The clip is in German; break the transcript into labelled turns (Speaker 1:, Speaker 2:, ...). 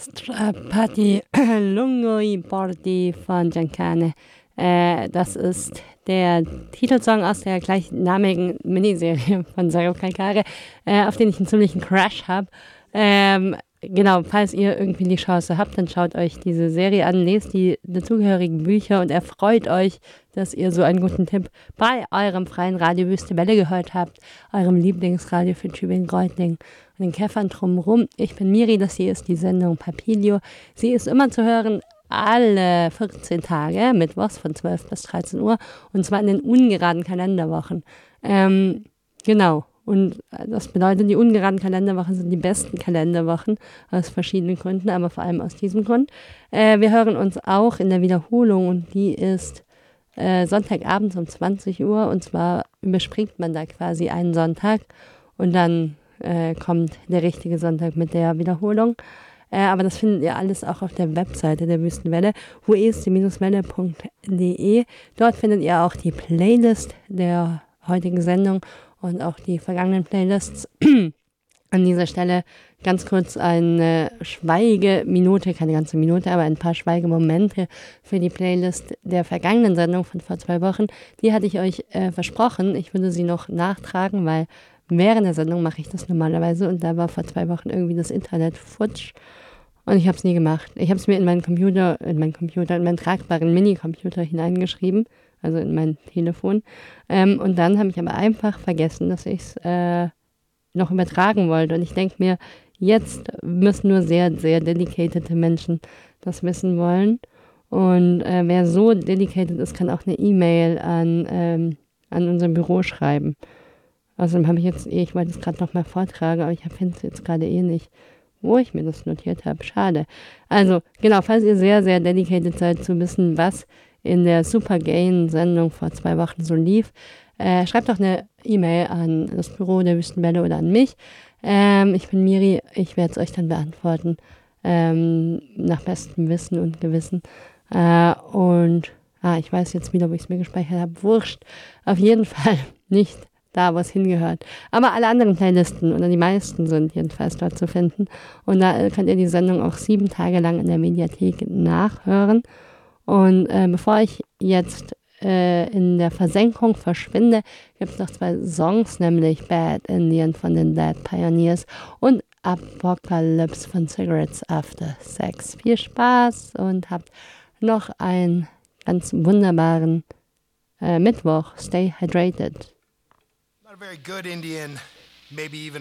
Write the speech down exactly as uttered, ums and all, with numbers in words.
Speaker 1: Strapati Lungoi Bordi von Giancane. Äh, das ist der Titelsong aus der gleichnamigen Miniserie von Sergio Calcare, äh, auf den ich einen ziemlichen Crush habe. Ähm, genau, falls ihr irgendwie die Chance habt, dann schaut euch diese Serie an, lest die dazugehörigen Bücher und erfreut euch, dass ihr so einen guten Tipp bei eurem freien Radio Wüste Welle gehört habt, eurem Lieblingsradio für Tübingen-Reutlingen und den Käffern drumherum. Ich bin Miri, das hier ist die Sendung Papilio. Sie ist immer zu hören alle vierzehn Tage, mittwochs von zwölf bis dreizehn Uhr, und zwar in den ungeraden Kalenderwochen. Ähm, genau. Und das bedeutet, die ungeraden Kalenderwochen sind die besten Kalenderwochen aus verschiedenen Gründen, aber vor allem aus diesem Grund. Äh, wir hören uns auch in der Wiederholung und die ist äh, Sonntagabends um zwanzig Uhr, und zwar überspringt man da quasi einen Sonntag und dann äh, kommt der richtige Sonntag mit der Wiederholung. Äh, aber das findet ihr alles auch auf der Webseite der Wüstenwelle, hueste-welle punkt de. Dort findet ihr auch die Playlist der heutigen Sendung und auch die vergangenen Playlists. An dieser Stelle ganz kurz eine Schweigeminute, keine ganze Minute, aber ein paar Schweigemomente für die Playlist der vergangenen Sendung von vor zwei Wochen. Die hatte ich euch äh, versprochen. Ich würde sie noch nachtragen, weil während der Sendung mache ich das normalerweise und da war vor zwei Wochen irgendwie das Internet futsch und ich habe es nie gemacht. Ich habe es mir in meinen Computer, in meinen Computer, in meinen tragbaren Mini-Computer hineingeschrieben, also in mein Telefon. Ähm, und dann habe ich aber einfach vergessen, dass ich es äh, noch übertragen wollte. Und ich denke mir, jetzt müssen nur sehr, sehr dedicated Menschen das wissen wollen. Und äh, wer so dedicated ist, kann auch eine E-Mail an, ähm, an unser Büro schreiben. Außerdem habe ich jetzt, eh, ich wollte es gerade noch mal vortragen, aber ich finde es jetzt gerade eh nicht, wo ich mir das notiert habe. Schade. Also, genau, falls ihr sehr, sehr dedicated seid zu wissen, was in der Super-Gain-Sendung vor zwei Wochen so lief, äh, schreibt doch eine E-Mail an das Büro der Wüstenwelle oder an mich. Ähm, ich bin Miri, ich werde es euch dann beantworten, ähm, nach bestem Wissen und Gewissen. Äh, und, ah, ich weiß jetzt wieder, wo ich es mir gespeichert habe. Wurscht. Auf jeden Fall nicht da, wo es hingehört. Aber alle anderen Playlisten, oder die meisten, sind jedenfalls dort zu finden. Und da könnt ihr die Sendung auch sieben Tage lang in der Mediathek nachhören. Und äh, bevor ich jetzt äh, in der Versenkung verschwinde, gibt es noch zwei Songs, nämlich Bad Indian von den Dead Pioneers und Apocalypse von Cigarettes After Sex. Viel Spaß und habt noch einen ganz wunderbaren äh, Mittwoch. Stay hydrated.
Speaker 2: Not a very good Indian, maybe even